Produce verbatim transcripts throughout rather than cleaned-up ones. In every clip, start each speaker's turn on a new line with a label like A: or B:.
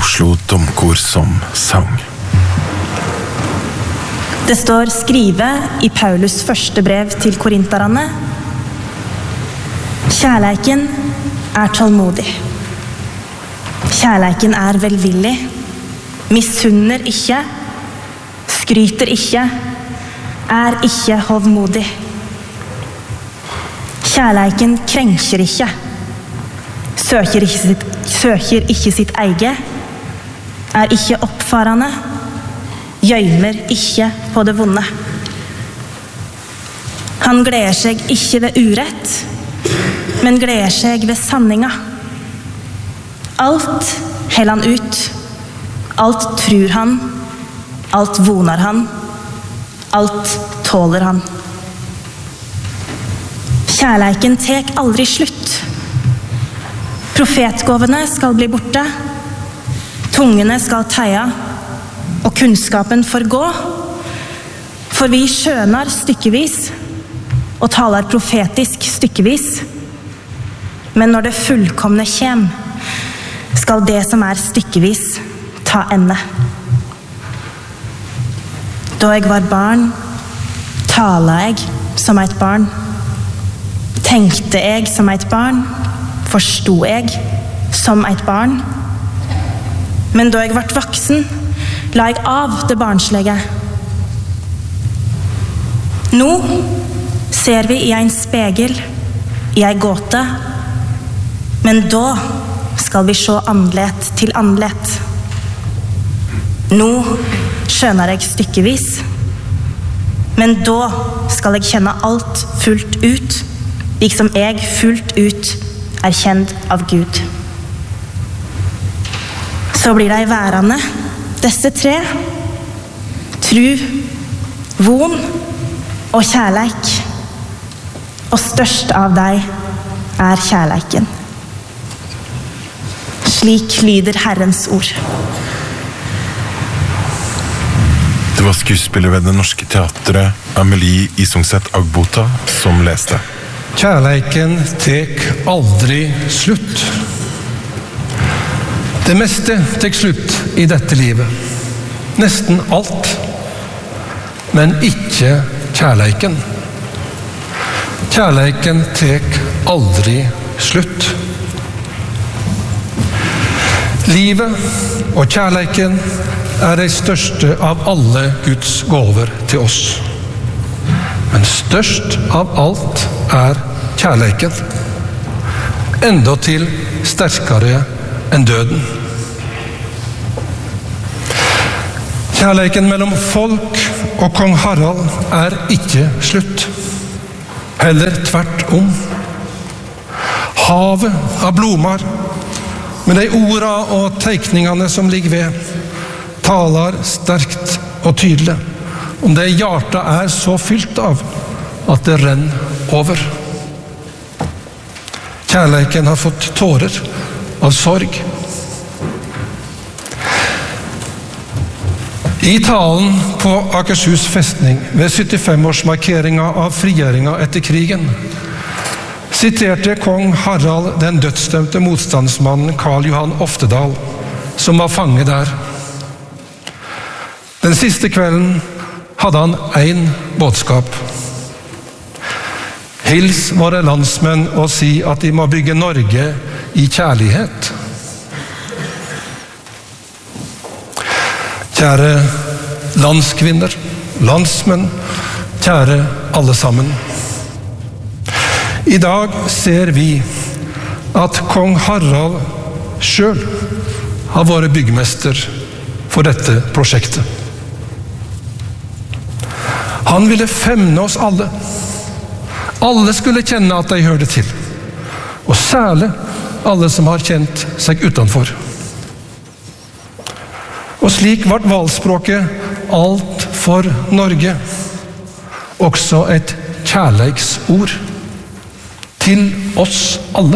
A: Oslo Domkor som sang.
B: Det står skrivet i Paulus første brev til korinterne. Kjærleiken er tålmodig. Kjærleiken er velvillig. Misunner ikke. Skryter ikke. Er ikke hovmodig. Kjærleiken krenker ikke. Søker ikke sitt, søker ikke sitt eie. Er ikke oppfarende. Gjøymer ikke på det vonde. Han gleder seg ikke ved urett, men gleder seg ved sanninga. Alt heller han ut. Alt tror han. Alt vonar han. Alt tåler han. Kjærleiken tek aldri slutt. Profetgåvene skal bli borte. Tungene skal teia, og kunnskapen forgå. For vi skjønar stykkevis, og taler profetisk stykkevis. Men når det fullkomne kjem, skal det som er stykkevis ta ende. Da jeg var barn, tala jeg som et barn. Tenkte jeg som et barn, forstod jeg som et barn. Men da jeg ble voksen, la jeg av det barnslige. Nå ser vi i en spegel, i en gåte, men da skal vi se andlet til andlet. Nå skjønner jeg stykkevis, men da skal jeg kjenne alt fullt ut, liksom jeg fullt ut er kjent av Gud. Så blir de værende, disse tre, tru, von og kjærleik. Og størst av deg er kjærleiken. Slik lyder Herrens ord.
A: Det var skuespiller ved Det Norske Teatret, Amelie Isungset Agbota, som leste.
C: Kjærleiken tek aldri slutt. Det meste tek slutt i dette livet. Nesten alt. Men ikke kjærleiken. Kjærleiken tek aldri slutt. Livet og kjærleiken er de største av alle Guds gåver til oss. Men størst av alt er kjærleiken. Enda til sterkere enn døden. Kjærleiken mellom folk og kong Harald er ikke slutt. Heller tvert om. Havet av blomar, med de orda og teikningene som ligger ved, taler sterkt og tydelig om det hjertet er så fylt av at det renner over. Kjærleiken har fått tårer av sorg. I talen på Akershus festning ved syttifem-årsmarkeringa av frigjøringa etter krigen siterte kong Harald den dødsdømte motstandsmannen Karl Johan Oftedal, som var fange der. Den siste kvelden hadde han en budskap. Hils våre landsmenn og si at de må bygge Norge i kjærlighet. Kjære landskvinner, landsmenn, kjære alle sammen. I dag ser vi at kong Harald selv har vært byggmester for dette prosjektet. Han ville femne oss alle. Alle skulle kjenne at de hørte til. Og særlig alle som har kjent seg utenfor. Og slik ble valgspråket alt for Norge. Også et kjærleiksord. Til oss alle.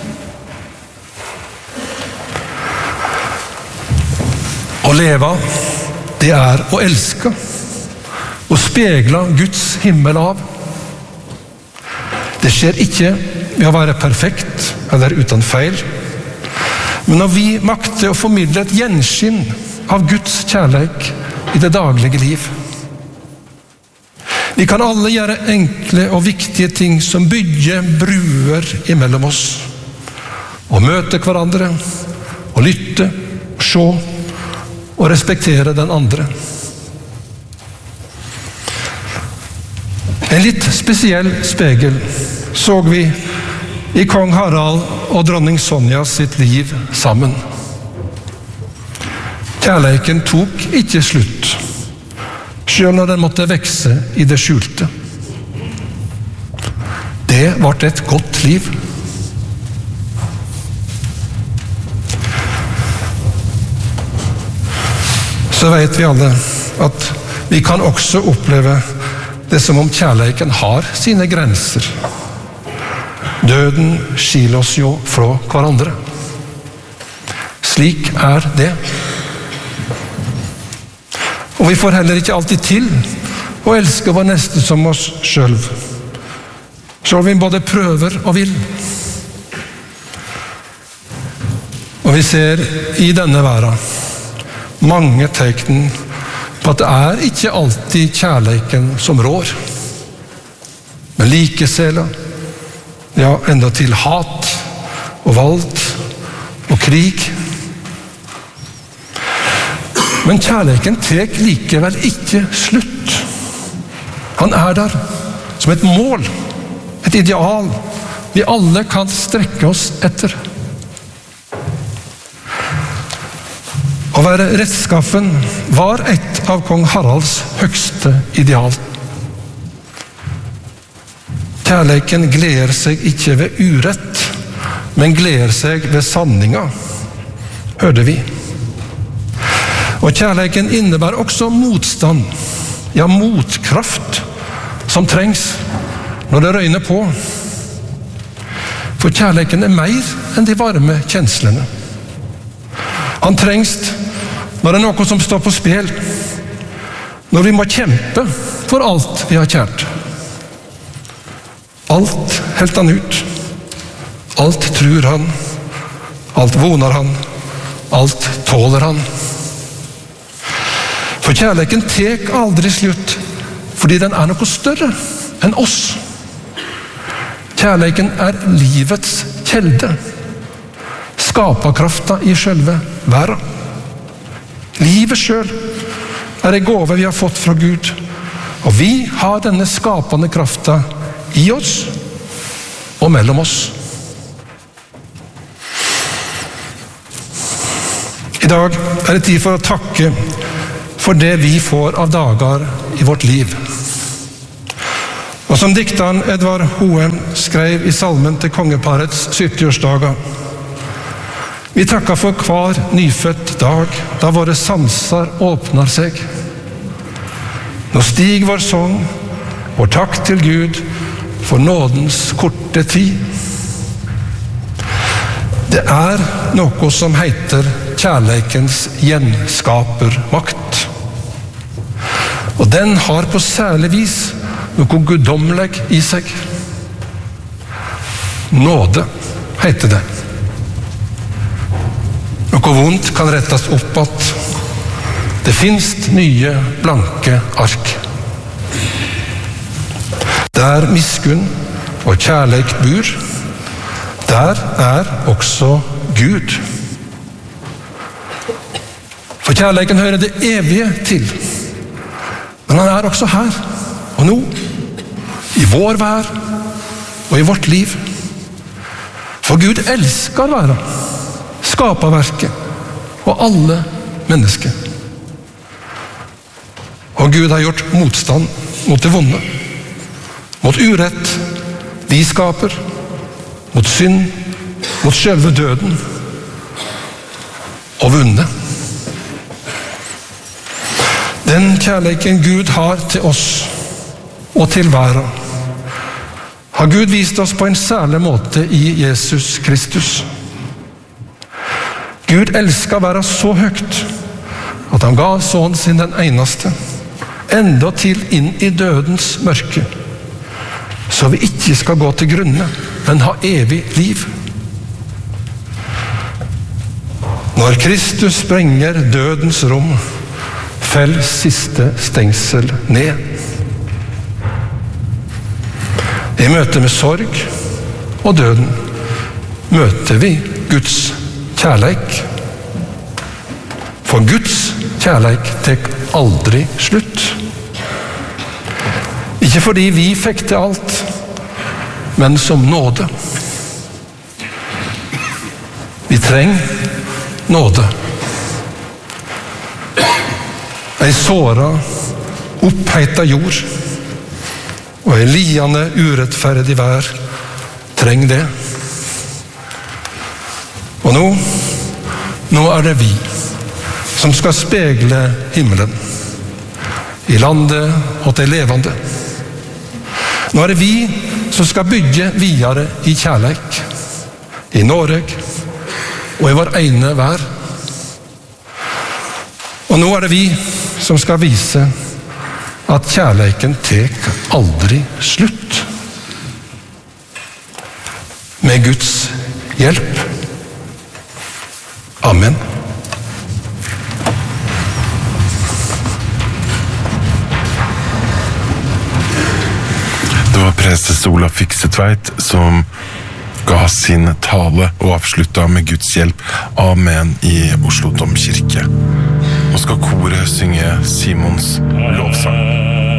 C: Å leve, det er å elske. Å spegle Guds himmel av. Det skjer ikke ved å være perfekt eller uten feil, Men når vi makter å formidle et gjenskinn av Guds kjærleik i det daglige liv. Vi kan alle gjøre enkle og viktige ting som bygger bruer imellom oss. Og møte hverandre, og lytte, og se, og respektere den andre. En litt spesiell spegel så vi i kong Harald og dronning Sonja sitt liv sammen. Kjærleiken tok ikke slutt, selv når den måtte vekse i det skjulte. Det var et godt liv. Så vet vi alle at vi kan også oppleve det som om kjærleiken har sine grenser. Døden skiller oss jo fra hverandre. Slik er det. Og vi får heller ikke alltid til å elske vår neste som oss selv. Selv om vi både prøver og vil. Og vi ser i denne verden mange tegn på at det er ikke alltid kjærleiken som rår. Men likesela, ja, enda til hat og vold og krig. Men kjærleiken tek likevel ikke slutt. Han er der som et mål, et ideal vi alle kan strekke oss etter. Å være rettskaffen var et av kong Haralds høgste ideal. Kjærleiken gleder seg ikke ved urett, men gleder seg ved sanninga, hørte vi. Og kjærleiken innebærer også motstand, ja motkraft, som trengs når det røyner på. For kjærleiken er mer enn de varme kjenslene. Han trengs når det er noe som står på spill, når vi må kjempe for alt vi har kjært. Alt helt han ut. Alt tror han. Alt voner han. Alt tåler han. For kjærleiken tek aldri slutt, fordi den er noe større enn oss. Kjærleiken er livets kjelde. Skaperkrafta i selve verden. Livet selv er en gåve vi har fått fra Gud, og vi har denne skapende krafta i oss og mellom oss. I dag er det tid for å takke for det vi får av dager i vårt liv. Og som dikteren Edvard Hoem skrev i salmen til kongeparets syttiårsdager: vi takker for hver nyfødt dag, da våre sanser åpner seg. Nå stig vår sång, vår takk til Gud, for nådens korte tid. Det er noe som heter kjærleikens gjenskapermakt. Og den har på særlig vis noe guddommelig i seg. Nåde heter det. Noe vondt kan rettes opp at det finnes nye blanke ark. Der miskunn og kjærleik bor, der er også Gud. For kjærleiken hører det evige til, men han er også her og nå, i vår vær og i vårt liv. For Gud elsker verden, skaperverket og alle mennesker. Og Gud har gjort motstand mot det vonde, mot urett vi skaper, mot synd, mot selve døden, og vunnet. Den kjærleiken Gud har til oss og til verden, har Gud vist oss på en særlig måte i Jesus Kristus. Gud elsker verden så høyt at han ga sønnen sin den eneste, enda til inn i dødens mørke, så vi ikke skal gå til grunne, men ha evig liv. Når Kristus sprenger dødens rom, fell siste stengsel ned. I møte med sorg og døden møter vi Guds kjærleik. For Guds kjærleik tek aldri slutt. Ikke fordi vi fikk til alt, men som nåde. Vi trenger nåde. Ei såra, oppheita jord og ei liende urettferdig vær trenger det. Og nå, nå er det vi som skal spegle himmelen i landet og til levende. Nå er det vi som skal bygge videre i kjærleik, i Norge og i vår ene vær. Og nå er det vi som skal vise at kjærleiken tek aldri slutt. Med Guds hjelp. Amen.
A: Det var prestes Olav Fiksetveit som ga sin tale og avslutta med Guds hjelp. Amen i Oslo Domkirke. Nå skal koret synge Simons lovsang.